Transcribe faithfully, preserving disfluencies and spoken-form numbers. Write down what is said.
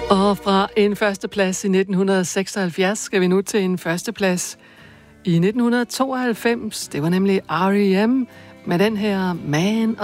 Og fra en førsteplads i nitten seksoghalvfjerds skal vi nu til en førsteplads i nitten tooghalvfems. Det var nemlig R E M med den her Man